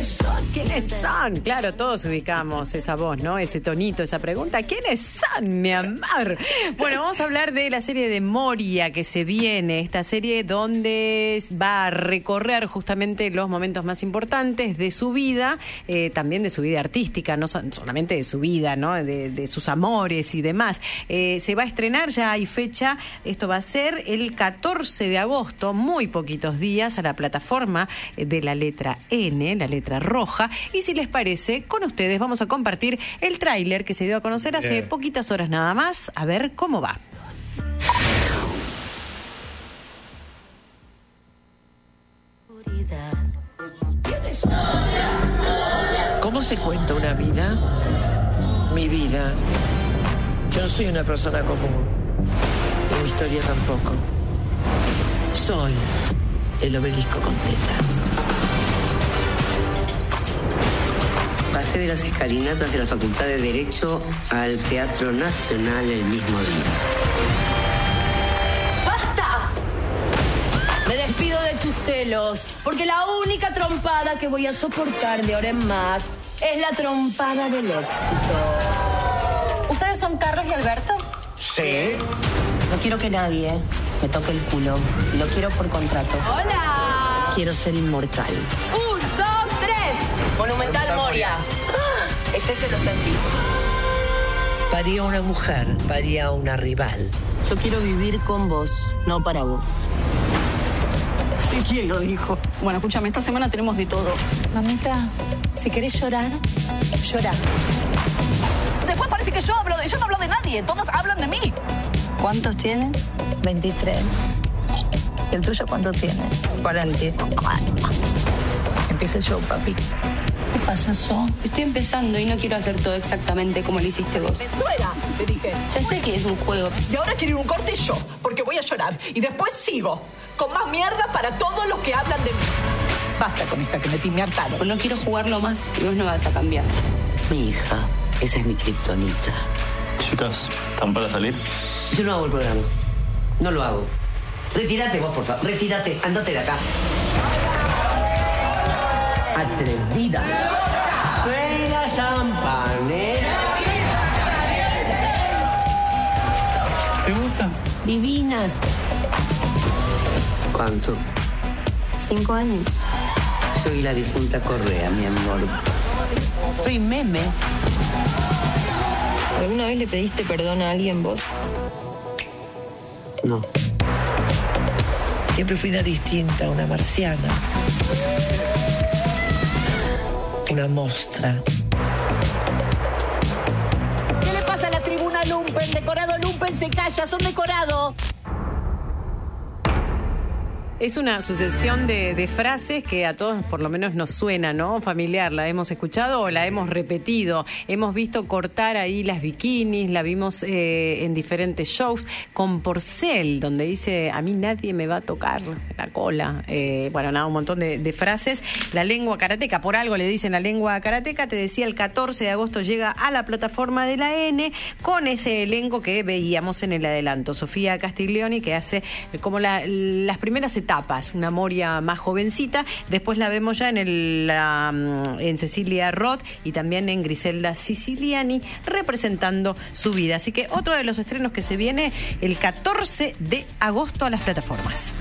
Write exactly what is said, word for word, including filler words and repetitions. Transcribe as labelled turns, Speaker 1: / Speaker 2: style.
Speaker 1: ¿Quiénes son?
Speaker 2: ¿Quiénes son? Claro, todos ubicamos esa voz, ¿no? Ese tonito, esa pregunta. ¿Quiénes son, mi amor? Bueno, vamos a hablar de la serie de Moria que se viene. Esta serie donde va a recorrer justamente los momentos más importantes de su vida, eh, también de su vida artística, no solamente de su vida, ¿no? De, de sus amores y demás. Eh, se va a estrenar, ya hay fecha. Esto va a ser el catorce de agosto, muy poquitos días, a la plataforma de la letra N, la letra roja. Y si les parece, con ustedes vamos a compartir el tráiler que se dio a conocer hace yeah. poquitas horas nada más, a ver cómo va.
Speaker 3: ¿Cómo se cuenta una vida? Mi vida. Yo no soy una persona común. Y mi historia tampoco. Soy el obelisco con tetas.
Speaker 4: Pasé de las escalinatas de la Facultad de Derecho al Teatro Nacional el mismo día.
Speaker 1: ¡Basta! Me despido de tus celos, porque la única trompada que voy a soportar de ahora en más es la trompada del éxito. ¿Ustedes son Carlos y Alberto?
Speaker 3: Sí.
Speaker 1: No quiero que nadie me toque el culo. Y lo quiero por contrato. ¡Hola! Quiero ser inmortal. ¡Un, dos, tres! Monumental Moria. Ah, ese se lo sentí.
Speaker 3: Paría una mujer, paría una rival.
Speaker 1: Yo quiero vivir con vos, no para vos.
Speaker 5: ¿Y quién lo dijo? Bueno, escúchame, esta semana tenemos de todo.
Speaker 6: Mamita, si querés llorar, llorá.
Speaker 5: Después parece que yo hablo de... Yo no hablo de nadie, todos hablan de mí.
Speaker 6: ¿Cuántos tienen? veintitrés. ¿Y el tuyo cuánto tiene? cuarenta. Empieza el show, papi.
Speaker 1: ¿Qué pasa, So? Estoy empezando y no quiero hacer todo exactamente como lo hiciste vos.
Speaker 5: No era, te dije.
Speaker 1: Ya sé que es un juego.
Speaker 5: Y ahora quiero ir un corte yo, porque voy a llorar. Y después sigo, con más mierda para todos los que hablan de mí. Basta con esta que metí, me hartaron.
Speaker 1: No quiero jugarlo más y vos no vas a cambiar.
Speaker 4: Mi hija, esa es mi kriptonita.
Speaker 7: Chicas, ¿están para salir?
Speaker 4: Yo no hago el programa. No lo hago. Retírate vos, por favor. Retírate. Andate de acá. Atrevida. Venga, champanera.
Speaker 7: ¿Te gusta?
Speaker 1: Divinas.
Speaker 4: ¿Cuánto?
Speaker 1: Cinco años.
Speaker 4: Soy la difunta Correa, mi amor. Soy meme.
Speaker 1: ¿Alguna vez le pediste perdón a alguien vos?
Speaker 4: No.
Speaker 3: Siempre fui una distinta, una marciana. Una mostra.
Speaker 5: ¿Qué le pasa a la tribuna Lumpen? Decorado Lumpen se calla, son decorados.
Speaker 2: Es una sucesión de, de frases que a todos por lo menos nos suena, ¿no? Familiar, la hemos escuchado o la hemos repetido. Hemos visto cortar ahí las bikinis, la vimos eh, en diferentes shows con Porcel, donde dice, a mí nadie me va a tocar la cola. Eh, bueno, nada, un montón de, de frases. La lengua karateca, por algo le dicen la lengua karateca. Te decía, el catorce de agosto llega a la plataforma de la N con ese elenco que veíamos en el adelanto. Sofía Castiglioni, que hace como la, las primeras etapas. Una Moria más jovencita, después la vemos ya en, el, la, en Cecilia Roth y también en Griselda Siciliani representando su vida. Así que otro de los estrenos que se viene el catorce de agosto a las plataformas.